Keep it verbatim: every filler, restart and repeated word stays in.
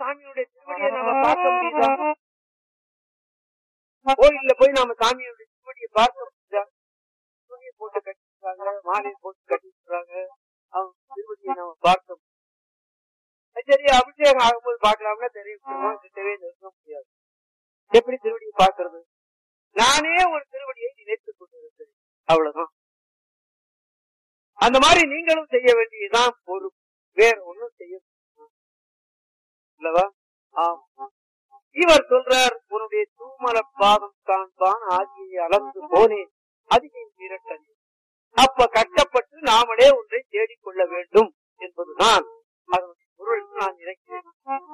சாமியுடைய திருவடியை நம்ம பார்க்க முடியுதா? கோயில்ல போய் நாம சாமியுடைய திருவடியை பார்க்க முடியுதா? துணியை போட்டு கட்டிடுறாங்க, மாலையை போட்டு கட்டிடுறாங்க, அவங்க திருவடியை நம்ம பார்க்க முடியும். சரி, அபிஷேகம் ஆகும்போது பார்க்கலாம்னா தெரியும், கிட்டவே நிறுத்த முடியாது. எப்படி திருவடியை பார்க்கறது? நானே ஒரு திருவடியை நினைத்துக் கொண்டிருக்கிறேன், அவ்வளவுதான். அந்த மாதிரி நீங்களும் செய்ய வேண்டியதுதான் பொறுப்பு, வேற ஒன்னும் செய்ய இல்லவா? ஆமா. இவர் சொல்றார், உன்னுடைய தூமல பாதம் காண்பான் ஆகிய அளந்து போனேன் அதிகம் திரட்டல். அப்ப கட்டப்பட்டு நாமளே ஒன்றை தேடிக்கொள்ள வேண்டும்